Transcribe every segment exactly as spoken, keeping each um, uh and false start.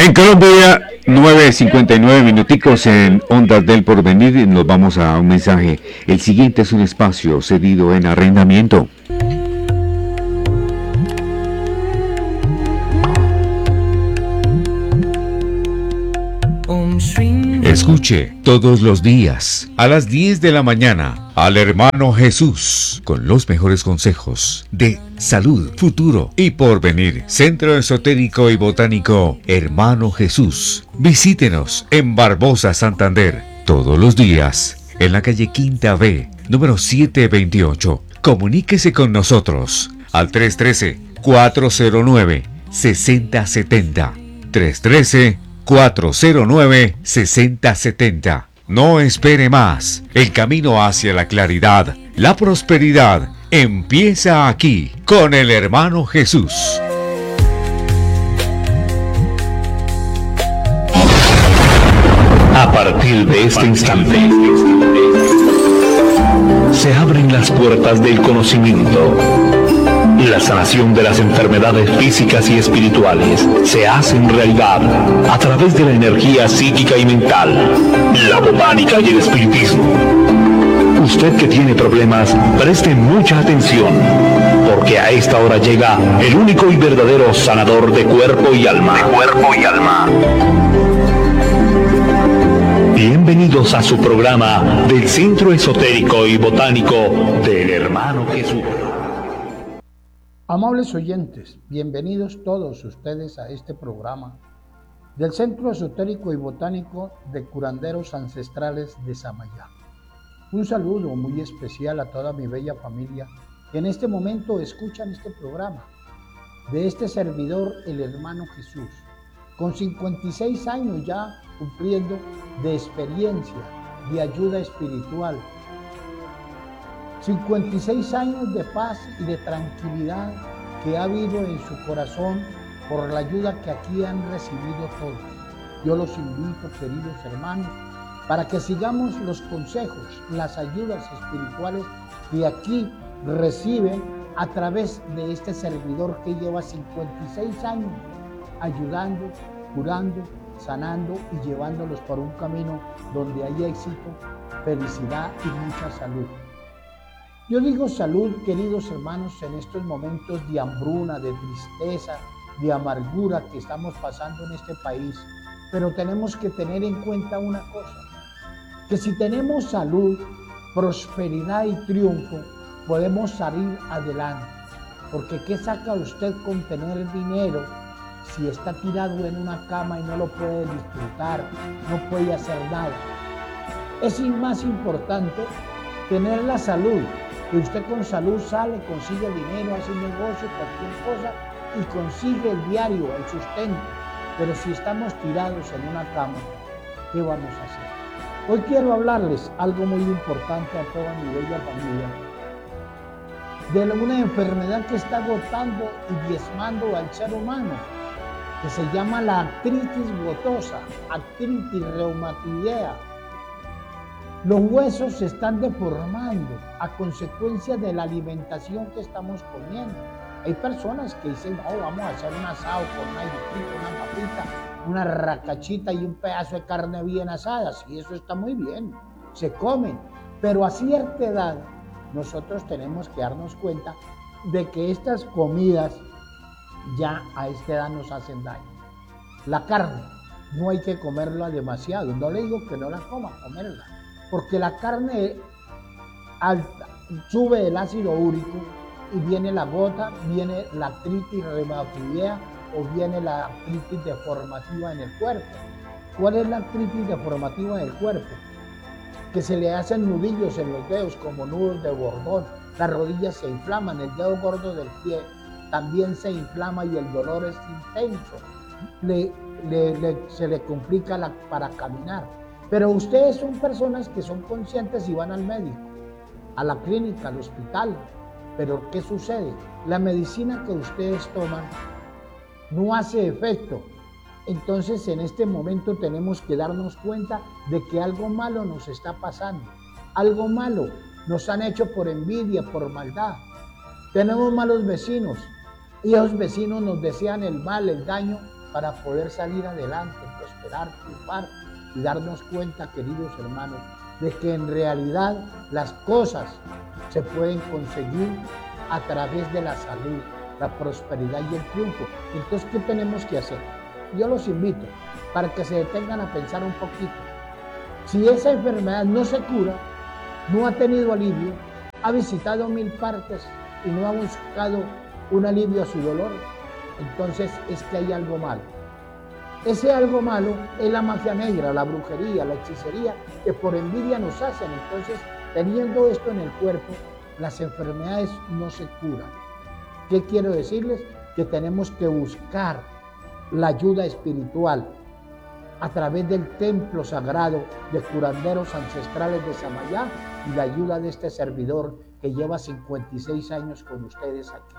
En Colombia, nueve cincuenta y nueve minuticos en Ondas del Porvenir, y nos vamos a un mensaje. El siguiente es un espacio cedido en arrendamiento. Escuche todos los días a las diez de la mañana al hermano Jesús con los mejores consejos de salud, futuro y porvenir. Centro Esotérico y Botánico Hermano Jesús. Visítenos en Barbosa, Santander, todos los días en la calle Quinta B, número setecientos veintiocho. Comuníquese con nosotros al tres uno tres, cuatro cero nueve, seis cero siete cero. tres uno tres, cuatro cero nueve, seis cero siete cero. No espere más. El camino hacia la claridad, la prosperidad, empieza aquí con el hermano Jesús. A partir de este instante, se abren las puertas del conocimiento. La sanación de las enfermedades físicas y espirituales se hace en realidad a través de la energía psíquica y mental, la botánica y el espiritismo. Usted que tiene problemas, preste mucha atención, porque a esta hora llega el único y verdadero sanador de cuerpo y alma. De cuerpo y alma. Bienvenidos a su programa del Centro Esotérico y Botánico del Hermano Jesús. Amables oyentes, bienvenidos todos ustedes a este programa del Centro Esotérico y Botánico de Curanderos Ancestrales de Samayá. Un saludo muy especial a toda mi bella familia que en este momento escuchan este programa, de este servidor, el hermano Jesús, con cincuenta y seis años ya cumpliendo de experiencia, de ayuda espiritual, cincuenta y seis años de paz y de tranquilidad que ha habido en su corazón por la ayuda que aquí han recibido todos. Yo los invito, queridos hermanos, para que sigamos los consejos, las ayudas espirituales que aquí reciben a través de este servidor que lleva cincuenta y seis años ayudando, curando, sanando y llevándolos por un camino donde hay éxito, felicidad y mucha salud. Yo digo salud, queridos hermanos, en estos momentos de hambruna, de tristeza, de amargura que estamos pasando en este país. Pero tenemos que tener en cuenta una cosa, que si tenemos salud, prosperidad y triunfo, podemos salir adelante. Porque ¿qué saca usted con tener dinero si está tirado en una cama y no lo puede disfrutar, no puede hacer nada? Es más importante tener la salud, que usted con salud sale, consigue dinero, hace un negocio, cualquier cosa y consigue el diario, el sustento. Pero si estamos tirados en una cama, ¿qué vamos a hacer? Hoy quiero hablarles algo muy importante a toda mi bella familia, de una enfermedad que está agotando y diezmando al ser humano, que se llama la artritis gotosa, artritis reumatoidea. Los huesos se están deformando a consecuencia de la alimentación que estamos comiendo. Hay personas que dicen, no, vamos a hacer un asado con una yuquita, una papita, una racachita y un pedazo de carne bien asada. Sí, eso está muy bien, se comen. Pero a cierta edad, nosotros tenemos que darnos cuenta de que estas comidas ya a esta edad nos hacen daño. La carne, no hay que comerla demasiado. No le digo que no la coma, comerla. Porque la carne alta, sube el ácido úrico y viene la gota, viene la artritis reumatoidea o viene la artritis deformativa en el cuerpo. ¿Cuál es la artritis deformativa en el cuerpo? Que se le hacen nudillos en los dedos como nudos de bordón, las rodillas se inflaman, el dedo gordo del pie también se inflama y el dolor es intenso, le, le, le, se le complica la, para caminar. Pero ustedes son personas que son conscientes y van al médico, a la clínica, al hospital. Pero ¿qué sucede? La medicina que ustedes toman no hace efecto. Entonces en este momento tenemos que darnos cuenta de que algo malo nos está pasando. Algo malo nos han hecho por envidia, por maldad. Tenemos malos vecinos y esos vecinos nos desean el mal, el daño para poder salir adelante, prosperar, triunfar y darnos cuenta, queridos hermanos, de que en realidad las cosas se pueden conseguir a través de la salud, la prosperidad y el triunfo. Entonces, ¿qué tenemos que hacer? Yo los invito para que se detengan a pensar un poquito. Si esa enfermedad no se cura, no ha tenido alivio, ha visitado mil partes y no ha buscado un alivio a su dolor, entonces es que hay algo malo. Ese algo malo es la magia negra, la brujería, la hechicería que por envidia nos hacen. Entonces, teniendo esto en el cuerpo, las enfermedades no se curan. ¿Qué quiero decirles? Que tenemos que buscar la ayuda espiritual a través del templo sagrado de curanderos ancestrales de Samayá y la ayuda de este servidor que lleva cincuenta y seis años con ustedes aquí.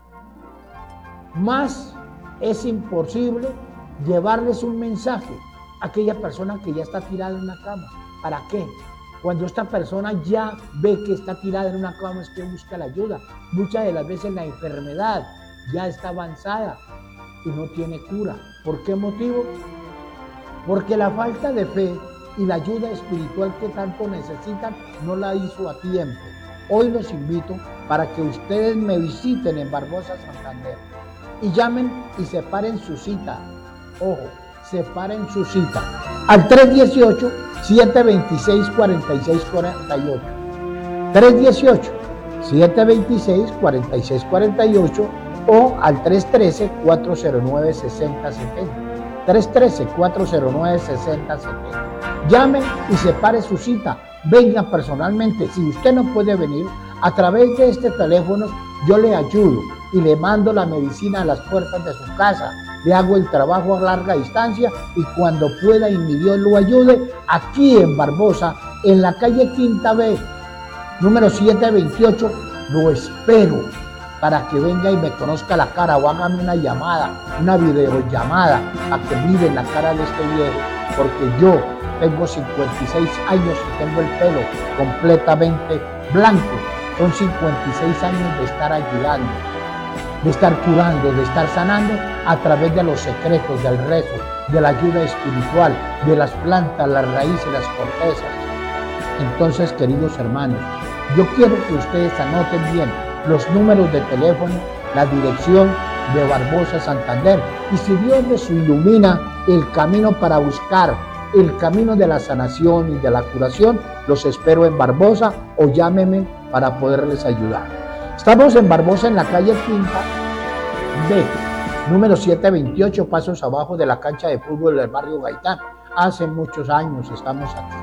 Más es imposible llevarles un mensaje a aquella persona que ya está tirada en una cama. ¿Para qué? Cuando esta persona ya ve que está tirada en una cama es que busca la ayuda. Muchas de las veces la enfermedad ya está avanzada y no tiene cura. ¿Por qué motivo? Porque la falta de fe y la ayuda espiritual que tanto necesitan no la hizo a tiempo. Hoy los invito para que ustedes me visiten en Barbosa, Santander y llamen y separen su cita. Ojo, separen su cita al tres dieciocho, siete veintiséis, cuarenta y seis cuarenta y ocho. tres dieciocho, siete veintiséis, cuarenta y seis cuarenta y ocho o al tres trece, cuatro cero nueve, sesenta setenta. tres trece, cuatro cero nueve, sesenta setenta. Llamen y separe su cita. Venga personalmente. Si usted no puede venir, a través de este teléfono yo le ayudo y le mando la medicina a las puertas de su casa. Le hago el trabajo a larga distancia y cuando pueda y mi Dios lo ayude, aquí en Barbosa, en la calle Quinta B, número setecientos veintiocho, lo espero para que venga y me conozca la cara o hágame una llamada, una videollamada, a que miren la cara de este viejo, porque yo tengo cincuenta y seis años y tengo el pelo completamente blanco. Son cincuenta y seis años de estar ayudando, de estar curando, de estar sanando a través de los secretos del rezo, de la ayuda espiritual, de las plantas, las raíces, las cortezas. Entonces, queridos hermanos, yo quiero que ustedes anoten bien los números de teléfono, la dirección de Barbosa, Santander. Y si Dios les ilumina el camino para buscar el camino de la sanación y de la curación, los espero en Barbosa o llámenme para poderles ayudar. Estamos en Barbosa, en la calle Quinta B, número setecientos veintiocho, pasos abajo de la cancha de fútbol del barrio Gaitán. Hace muchos años estamos aquí.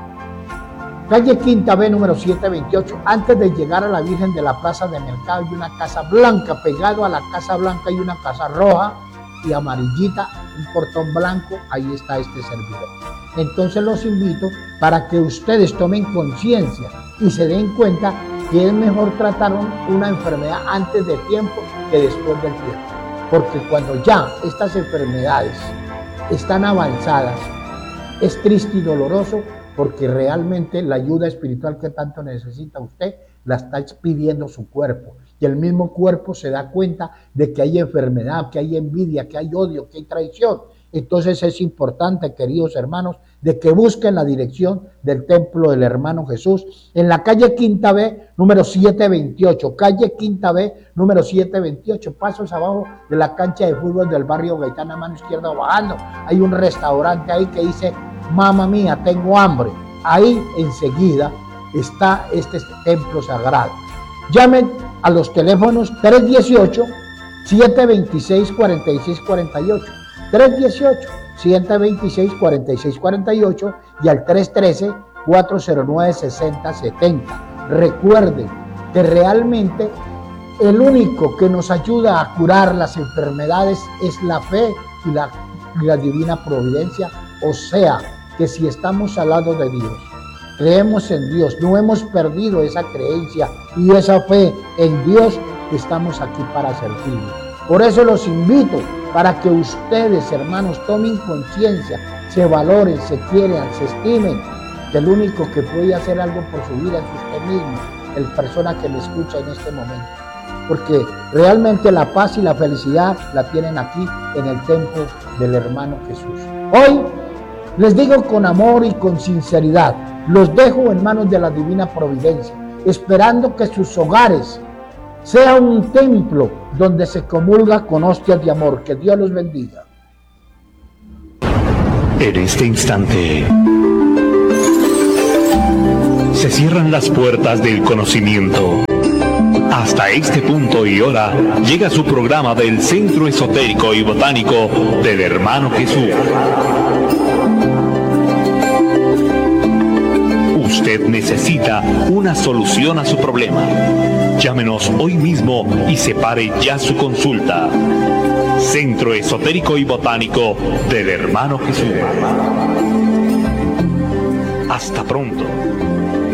Calle Quinta B, número setecientos veintiocho, antes de llegar a la Virgen de la Plaza de Mercado, hay una casa blanca, pegado a la casa blanca hay una casa roja y amarillita, un portón blanco, ahí está este servidor. Entonces los invito para que ustedes tomen conciencia y se den cuenta que es mejor tratar una enfermedad antes de tiempo que después del tiempo. Porque cuando ya estas enfermedades están avanzadas, es triste y doloroso, porque realmente la ayuda espiritual que tanto necesita usted la está pidiendo su cuerpo. Y el mismo cuerpo se da cuenta de que hay enfermedad, que hay envidia, que hay odio, que hay traición. Entonces es importante, queridos hermanos, de que busquen la dirección del templo del hermano Jesús en la calle Quinta B, número setecientos veintiocho, calle Quinta B, número setecientos veintiocho, pasos abajo de la cancha de fútbol del barrio Gaitán, a mano izquierda bajando. Hay un restaurante ahí que dice, mamá mía, tengo hambre. Ahí enseguida está este templo sagrado. Llamen a los teléfonos tres dieciocho, siete veintiséis, cuarenta y seis cuarenta y ocho, tres dieciocho, siete veintiséis, cuarenta y seis cuarenta y ocho y al tres trece, cuatro cero nueve, sesenta setenta. Recuerden que realmente el único que nos ayuda a curar las enfermedades es la fe y la, y la divina providencia. O sea, que si estamos al lado de Dios, creemos en Dios, no hemos perdido esa creencia y esa fe en Dios, estamos aquí para servirle. Por eso los invito para que ustedes, hermanos, tomen conciencia, se valoren, se quieran, se estimen, que el único que puede hacer algo por su vida es usted mismo, el persona que me escucha en este momento. porque realmente la paz y la felicidad la tienen aquí en el templo del hermano Jesús. Hoy les digo con amor y con sinceridad, los dejo en manos de la divina providencia, esperando que sus hogares sean un templo donde se comulga con hostias de amor. Que Dios los bendiga. En este instante se cierran las puertas del conocimiento. Hasta este punto y hora llega su programa del Centro Esotérico y Botánico del Hermano Jesús. Usted necesita una solución a su problema. Llámenos hoy mismo y separe ya su consulta. Centro Esotérico y Botánico del Hermano Jesús. Hasta pronto.